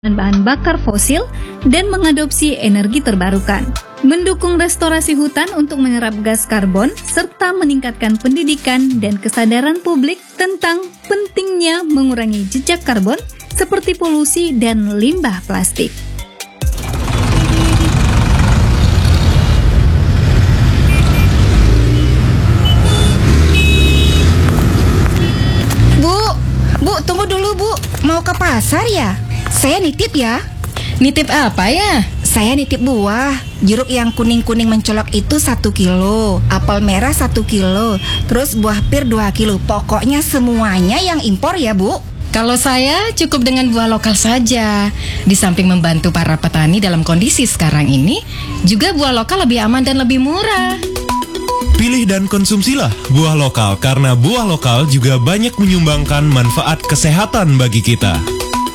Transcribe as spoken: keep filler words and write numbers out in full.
bahan bakar fosil dan mengadopsi energi terbarukan, mendukung restorasi hutan untuk menyerap gas karbon, serta meningkatkan pendidikan dan kesadaran publik tentang pentingnya mengurangi jejak karbon seperti polusi dan limbah plastik. Bu, Bu, tunggu dulu Bu, mau ke pasar ya? Saya nitip ya. Nitip apa ya? Saya nitip buah. Jeruk yang kuning-kuning mencolok itu satu kilo, apel merah satu kilo, terus buah pir dua kilo. Pokoknya semuanya yang impor ya Bu. Kalau saya cukup dengan buah lokal saja. Di samping membantu para petani dalam kondisi sekarang ini, juga buah lokal lebih aman dan lebih murah. Pilih dan konsumsilah buah lokal karena buah lokal juga banyak menyumbangkan manfaat kesehatan bagi kita.